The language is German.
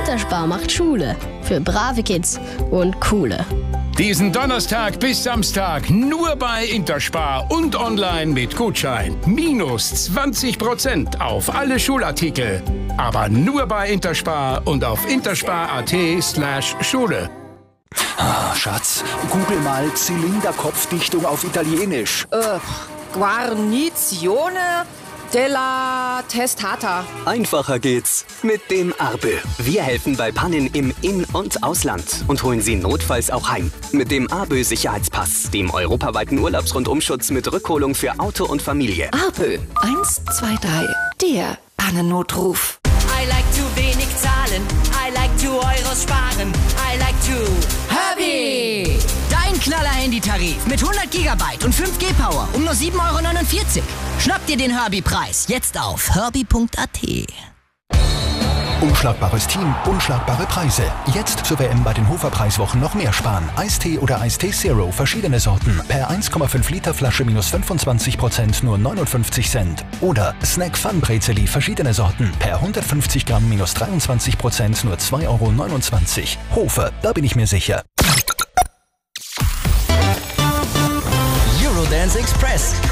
Interspar macht Schule. Für brave Kids und coole. Diesen Donnerstag bis Samstag nur bei Interspar und online mit Gutschein. Minus 20% auf alle Schulartikel. Aber nur bei Interspar und auf interspar.at/Schule. Schatz, google mal Zylinderkopfdichtung auf Italienisch. Guarnizione della Testata. Einfacher geht's mit dem Arbe. Wir helfen bei Pannen im In- und Ausland und holen Sie notfalls auch heim. Mit dem Arbe Sicherheitspass, dem europaweiten Urlaubsrundumschutz mit Rückholung für Auto und Familie. Arbe 123, der Pannennotruf. I like to wenig zahlen, I like to Euros sparen, I like to Herbie! Dein Knaller-Handy-Tarif mit 100 GB und 5G Power um nur 7,49 €. Schnapp dir den Herbie-Preis jetzt auf herbie.at. Unschlagbares Team, unschlagbare Preise. Jetzt zur WM bei den Hofer-Preiswochen noch mehr sparen. Eistee oder Eistee Zero, verschiedene Sorten. Per 1,5 Liter Flasche minus 25%, nur 59 Cent. Oder Snack Fun Brezeli, verschiedene Sorten. Per 150 Gramm minus 23%, nur 2,29 €. Hofer, da bin ich mir sicher. Eurodance Express.